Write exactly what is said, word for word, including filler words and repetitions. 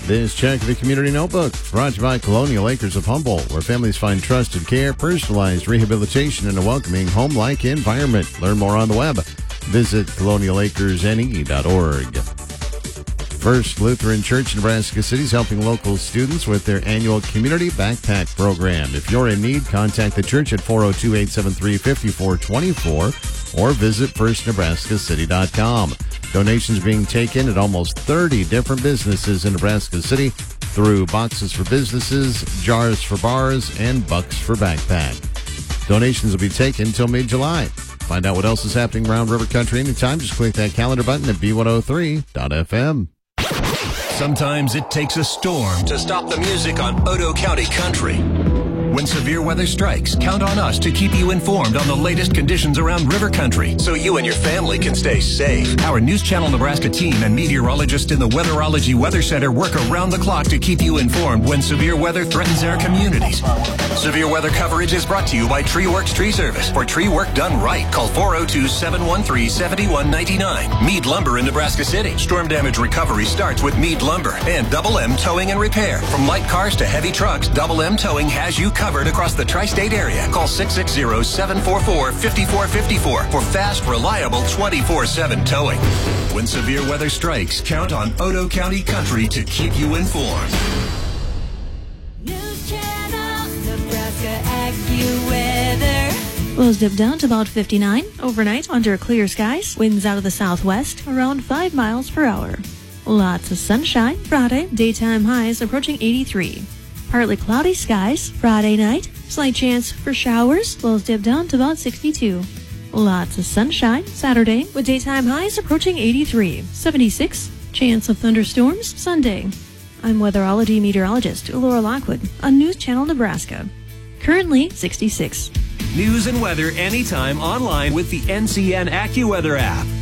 This check of the Community Notebook brought to you by Colonial Acres of Humboldt, where families find trusted care, personalized rehabilitation, and a welcoming home-like environment. Learn more on the web. Visit colonial acres n e dot org. First Lutheran Church in Nebraska City is helping local students with their annual Community Backpack Program. If you're in need, contact the church at four oh two, eight seven three, five four two four or visit first nebraska city dot com. Donations being taken at almost thirty different businesses in Nebraska City through Boxes for Businesses, Jars for Bars, and Bucks for Backpack. Donations will be taken until mid-July. Find out what else is happening around River Country anytime. Just click that calendar button at b one oh three dot f m. Sometimes it takes a storm to stop the music on Odo County Country. When severe weather strikes, count on us to keep you informed on the latest conditions around River Country so you and your family can stay safe. Our News Channel Nebraska team and meteorologists in the Weatherology Weather Center work around the clock to keep you informed when severe weather threatens our communities. Severe weather coverage is brought to you by Tree Works Tree Service. For tree work done right, call four oh two, seven one three, seven one nine nine. Mead Lumber in Nebraska City. Storm damage recovery starts with Mead Lumber and Double M Towing and Repair. From light cars to heavy trucks, Double M Towing has you covered across the tri-state area. Call six six zero, seven four four, five four five four for fast, reliable twenty-four seven towing. When severe weather strikes, count on Odo County Country to keep you informed. News Channel, Nebraska AccuWeather. Lows dip down to about fifty-nine. Overnight, under clear skies. Winds out of the southwest, around five miles per hour. Lots of sunshine. Friday, daytime highs approaching eighty-three. Partly cloudy skies. Friday night, slight chance for showers. Lows dip down to about sixty-two. Lots of sunshine. Saturday, with daytime highs approaching eighty-three. seventy-six. Chance of thunderstorms Sunday. I'm weatherology meteorologist Laura Lockwood on News Channel Nebraska. Currently sixty-six. News and weather anytime online with the N C N AccuWeather app.